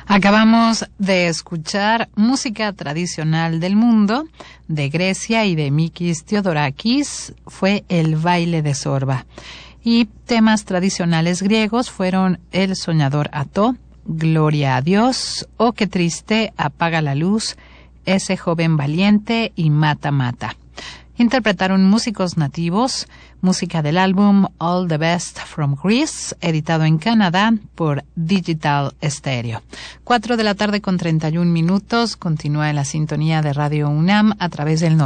Acabamos de escuchar música tradicional del mundo de Grecia y de Mikis Theodorakis, fue el baile de Zorba. Y temas tradicionales griegos fueron El soñador Ató, Gloria a Dios, Oh qué triste, Apaga la luz, Ese joven valiente y Mata Mata. Interpretaron músicos nativos, música del álbum All the Best from Greece, editado en Canadá por Digital Stereo. 4:31 p.m, continúa en la sintonía de Radio UNAM a través del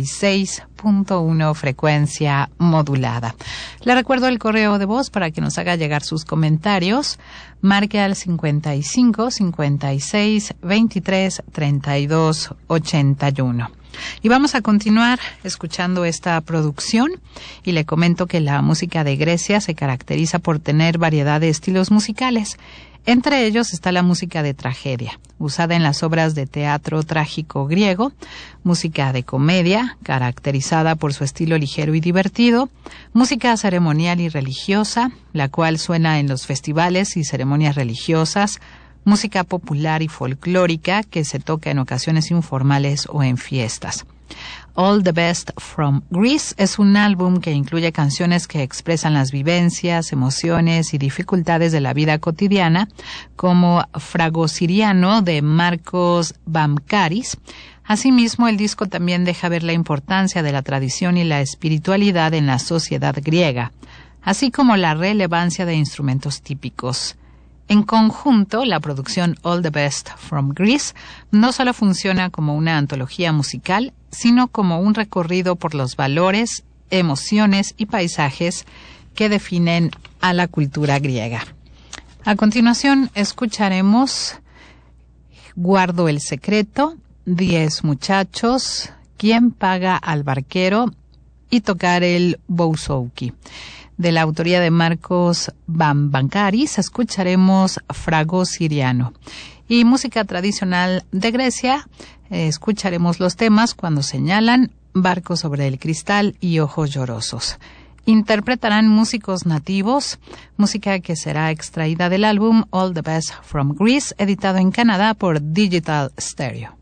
96.1 frecuencia modulada. Le recuerdo el correo de voz para que nos haga llegar sus comentarios. Marque al 55 56 23 32 81. Y vamos a continuar escuchando esta producción y le comento que la música de Grecia se caracteriza por tener variedad de estilos musicales. Entre ellos está la música de tragedia, usada en las obras de teatro trágico griego, música de comedia, caracterizada por su estilo ligero y divertido, música ceremonial y religiosa, la cual suena en los festivales y ceremonias religiosas, música popular y folclórica que se toca en ocasiones informales o en fiestas. All the Best from Greece es un álbum que incluye canciones que expresan las vivencias, emociones y dificultades de la vida cotidiana, como Fragosiriano de Marcos Bamkaris. Asimismo, el disco también deja ver la importancia de la tradición y la espiritualidad en la sociedad griega, así como la relevancia de instrumentos típicos. En conjunto, la producción All the Best from Greece no solo funciona como una antología musical, sino como un recorrido por los valores, emociones y paisajes que definen a la cultura griega. A continuación, escucharemos Guardo el secreto, 10 muchachos, ¿Quién paga al barquero? Y tocar el bouzouki. De la autoría de Marcos Bamkaris, escucharemos Fragosiriano. Y música tradicional de Grecia, escucharemos los temas Cuando señalan, Barco sobre el cristal y Ojos llorosos. Interpretarán músicos nativos, música que será extraída del álbum All the Best from Greece, editado en Canadá por Digital Stereo.